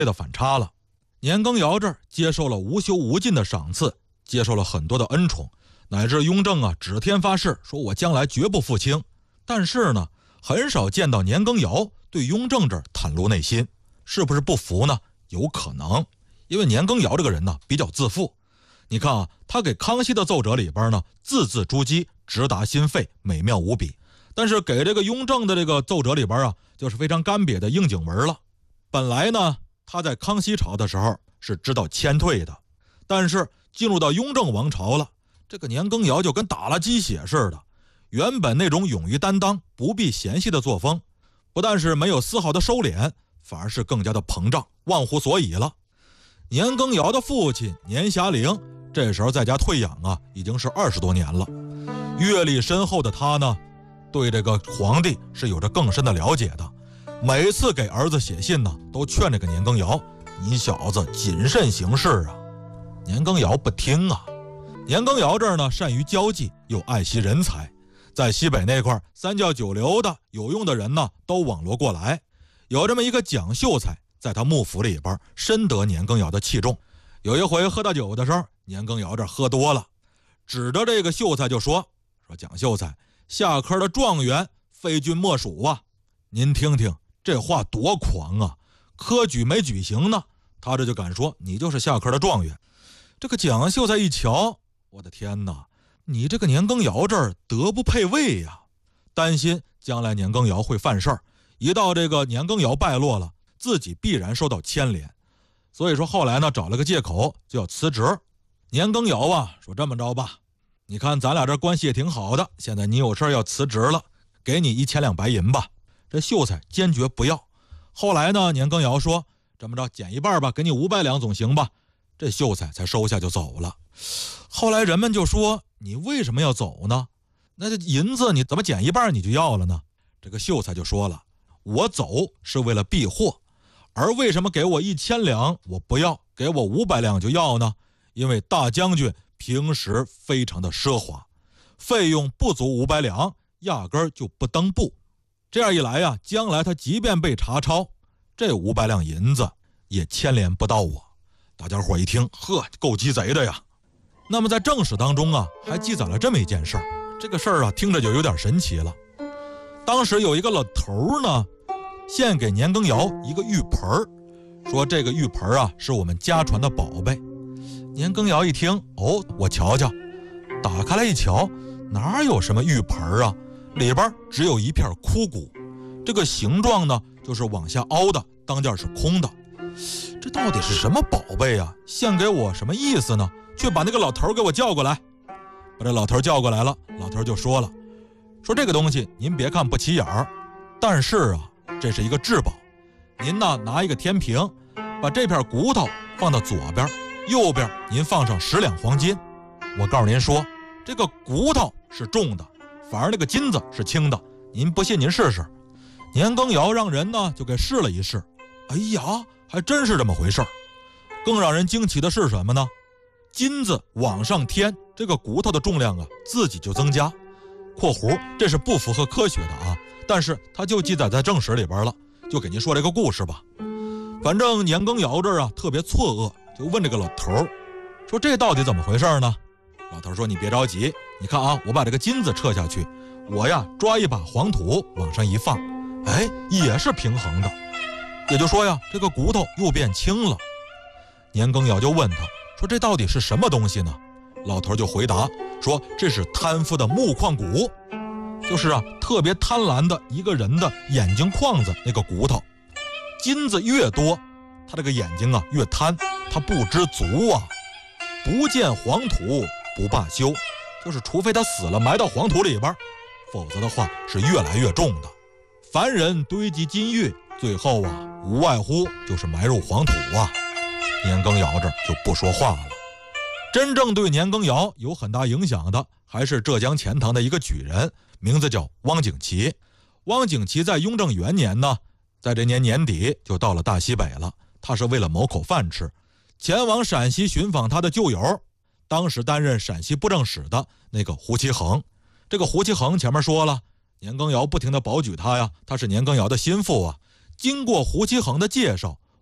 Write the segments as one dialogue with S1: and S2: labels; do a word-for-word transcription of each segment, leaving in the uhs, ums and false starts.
S1: 的反差了。年羹尧这儿接受了无休无尽的赏赐，接受了很多的恩宠，乃至雍正啊指天发誓说我将来绝不负卿。但是呢，很少见到年羹尧对雍正这儿袒露内心，是不是不服呢？有可能，因为年羹尧这个人呢比较自负。你看啊，他给康熙的奏折里边呢，字字珠玑，直达心肺，美妙无比。但是给这个雍正的这个奏折里边啊，就是非常干瘪的应景文了。本来呢，他在康熙朝的时候是知道谦退的，但是进入到雍正王朝了，这个年羹尧就跟打了鸡血似的。原本那种勇于担当、不避嫌隙的作风，不但是没有丝毫的收敛，反而是更加的膨胀，忘乎所以了。年羹尧的父亲年遐龄这时候在家退养啊，已经是二十多年了。阅历深厚的他呢，对这个皇帝是有着更深的了解的。每次给儿子写信呢，都劝这个年羹尧：“你小子谨慎行事啊。”年羹尧不听啊。年羹尧这儿呢，善于交际，又爱惜人才，在西北那块三教九流的有用的人呢，都网罗过来。有这么一个蒋秀才，在他幕府里边深得年羹尧的器重。有一回喝大酒的时候，年羹尧这喝多了，指着这个秀才就说：“说蒋秀才，下科的状元非君莫属啊！您听听这话多狂啊！科举没举行呢，他这就敢说你就是下科的状元。”这个蒋秀才一瞧，我的天哪，你这个年羹尧这儿德不配位呀！担心将来年羹尧会犯事儿，一到这个年羹尧败落了，自己必然受到牵连。所以说后来呢，找了个借口就要辞职。年羹尧啊说：“这么着吧，你看咱俩这关系也挺好的，现在你有事要辞职了，给你一千两白银吧。”这秀才坚决不要。后来呢，年羹尧说：“这么着减一半吧，给你五百两总行吧。”这秀才才收下就走了。后来人们就说：“你为什么要走呢？那这银子你怎么减一半你就要了呢？”这个秀才就说了：“我走是为了避祸，而为什么给我一千两我不要，给我五百两就要呢？因为大将军平时非常的奢华，费用不足五百两，压根儿就不登簿。这样一来呀，将来他即便被查抄，这五百两银子也牵连不到我。”大家伙一听，呵，够鸡贼的呀。那么在正史当中啊，还记载了这么一件事儿。这个事儿啊，听着就有点神奇了。当时有一个老头呢，献给年羹尧一个玉盆儿，说这个玉盆儿啊是我们家传的宝贝。年羹尧一听，哦，我瞧瞧，打开来一瞧，哪有什么玉盆儿啊，里边只有一片枯骨，这个形状呢就是往下凹的，当间是空的。这到底是什么宝贝啊？献给我什么意思呢？却把那个老头给我叫过来。把这老头叫过来了，老头就说了，说这个东西您别看不起眼儿，但是啊，这是一个至宝。您呢拿一个天平，把这片骨头放到左边，右边您放上十两黄金。我告诉您说，这个骨头是重的，反而那个金子是轻的。您不信您试试。年羹尧让人呢就给试了一试，哎呀，还真是这么回事儿。更让人惊奇的是什么呢？金子往上添，这个骨头的重量啊自己就增加。括弧这是不符合科学的啊，但是它就记载在正史里边了，就给您说这个故事吧。反正年羹尧这儿啊特别错愕，就问这个老头说这到底怎么回事呢？老头说你别着急，你看啊，我把这个金子撤下去，我呀抓一把黄土往上一放，哎，也是平衡的。也就说呀，这个骨头又变轻了。年羹尧就问他说这到底是什么东西呢？老头就回答说这是贪腐的目眶骨，就是啊特别贪婪的一个人的眼睛眶子那个骨头，金子越多，他这个眼睛啊越贪，他不知足啊，不见黄土不罢休，就是除非他死了埋到黄土里边，否则的话是越来越重的。凡人堆积金玉，最后啊无外乎就是埋入黄土啊。年羹尧这就不说话了。真正对年羹尧有很大影响的，还是浙江钱塘的一个举人，名字叫汪景祺。汪景祺在雍正元年呢，在这年年底就到了大西北了。他是为了谋口饭吃，前往陕西寻访他的旧友，当时担任陕西布政使的那个胡其衡。这个胡其衡前面说了，年羹尧不停地保举他呀，他是年羹尧的心腹啊。经过胡其衡的介绍，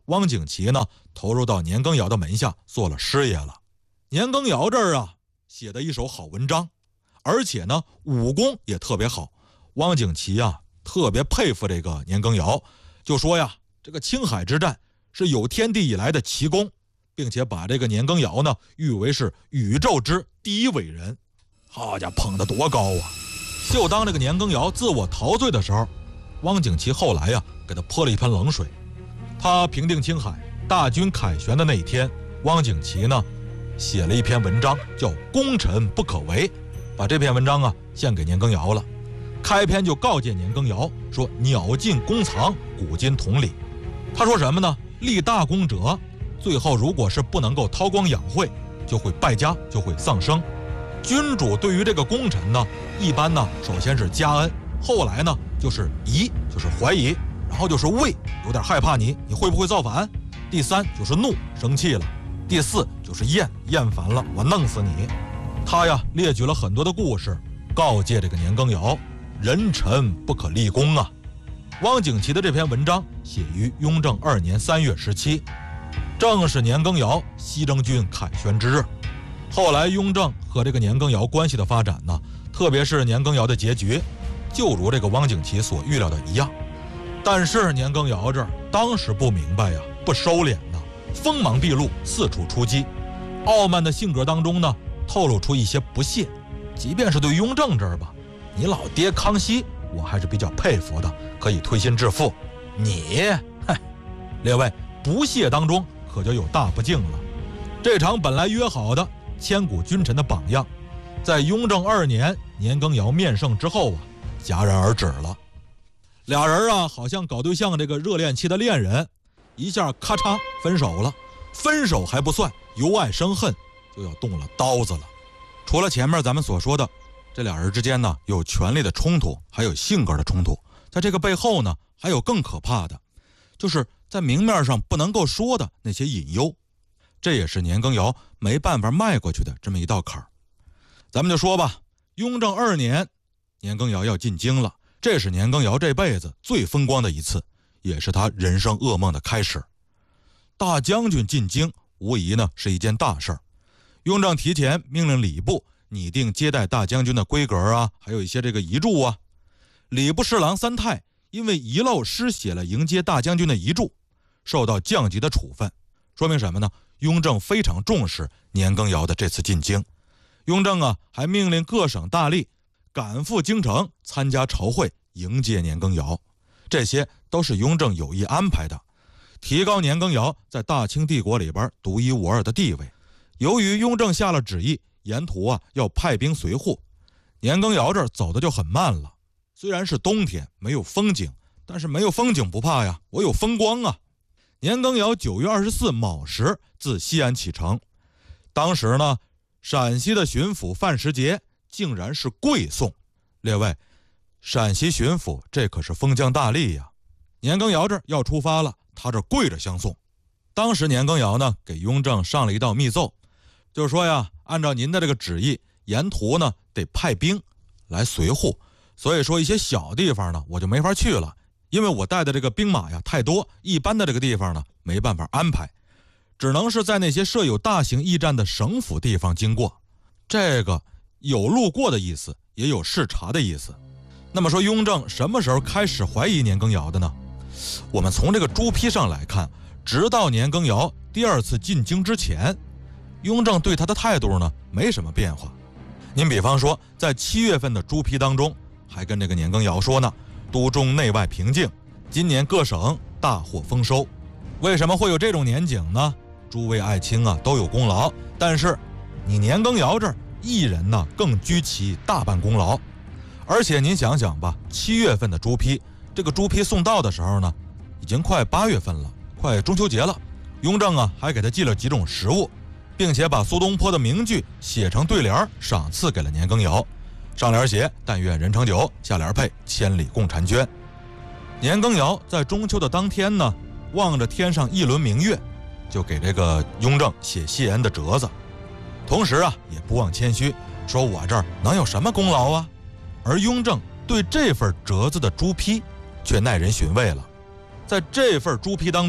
S1: 汪景祺呢投入到年羹尧的门下做了师爷了。年羹尧这儿啊写的一手好文章，而且呢武功也特别好。汪景祺啊特别佩服这个年羹尧，就说呀这个青海之战是有天地以来的奇功，并且把这个年羹尧呢誉为是宇宙之第一伟人。好家伙，捧得多高啊！就当这个年羹尧自我陶醉的时候，汪景祺后来呀给他泼了一盆冷水。他平定青海大军凯旋的那一天，汪景祺呢写了一篇文章叫功臣不可为，把这篇文章啊献给年羹尧了。开篇就告诫年羹尧说，鸟尽弓藏，古今同理。他说什么呢？立大功者最后如果是不能够韬光养晦，就会败家，就会丧生。君主对于这个功臣呢，一般呢首先是加恩，后来呢就是疑，就是怀疑，然后就是畏，有点害怕你，你会不会造反？第三就是怒，生气了。第四就是厌，厌烦了，我弄死你。他呀列举了很多的故事，告诫这个年羹尧，人臣不可立功啊。汪景祺的这篇文章写于雍正二年三月十七，正是年羹尧西征军凯旋之日。后来雍正和这个年羹尧关系的发展呢，特别是年羹尧的结局，就如这个汪景祺所预料的一样。但是年羹尧这儿当时不明白呀，不收敛呢，锋芒毕露，四处出击。傲慢的性格当中呢，透露出一些不屑。即便是对雍正这儿吧，你老爹康熙我还是比较佩服的，可以推心置腹。你，嗨，列位，不屑当中可就有大不敬了。这场本来约好的千古君臣的榜样，在雍正二年年羹尧面圣之后啊，戛然而止了。俩人啊，好像搞对象这个热恋期的恋人，一下咔嚓分手了。分手还不算，由爱生恨，就要动了刀子了。除了前面咱们所说的，这俩人之间呢有权力的冲突，还有性格的冲突，在这个背后呢，还有更可怕的，就是在明面上不能够说的那些隐忧。这也是年羹尧没办法迈过去的这么一道坎儿。咱们就说吧，雍正二年，年羹尧要进京了，这是年羹尧这辈子最风光的一次，也是他人生噩梦的开始。大将军进京，无疑呢是一件大事儿。雍正提前命令礼部拟定接待大将军的规格啊，还有一些这个遗嘱啊。礼部侍郎三太因为遗漏失写了迎接大将军的遗嘱，受到降级的处分。说明什么呢？雍正非常重视年羹尧的这次进京。雍正啊，还命令各省大吏赶赴京城参加朝会，迎接年羹尧。这些都是雍正有意安排的，提高年羹尧在大清帝国里边独一无二的地位。由于雍正下了旨意，沿途啊要派兵随护，年羹尧这儿走的就很慢了。虽然是冬天，没有风景，但是没有风景不怕呀，我有风光啊。年羹尧九月二十四卯时自西安启程，当时呢，陕西的巡抚范时节竟然是跪送。列位，陕西巡抚这可是封疆大吏呀。年羹尧这儿要出发了，他这跪着相送。当时年羹尧呢给雍正上了一道密奏，就是说呀，按照您的这个旨意，沿途呢得派兵来随护，所以说一些小地方呢我就没法去了，因为我带的这个兵马呀太多，一般的这个地方呢没办法安排，只能是在那些设有大型驿站的省府地方经过。这个有路过的意思，也有视察的意思。那么说雍正什么时候开始怀疑年羹尧的呢？我们从这个朱批上来看，直到年羹尧第二次进京之前，雍正对他的态度呢没什么变化。您比方说在七月份的朱批当中，还跟这个年羹尧说呢，都中内外平静，今年各省大获丰收。为什么会有这种年景呢？诸位爱卿啊都有功劳，但是你年羹尧这儿一人呢更居其大半功劳。而且您想想吧，七月份的朱批，这个朱批送到的时候呢，已经快八月份了，快中秋节了。雍正啊还给他寄了几种食物，并且把苏东坡的名句写成对联赏赐给了年羹尧。上联写但愿人长久，下联配千里共婵娟。年羹尧在中秋的当天呢，望着天上一轮明月，就给这个雍正写谢恩的折子，同时啊也不忘谦虚，说我这儿能有什么功劳啊。而雍正对这份折子的朱批却耐人寻味了。在这份朱批当中，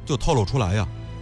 S1: 就透露出来呀，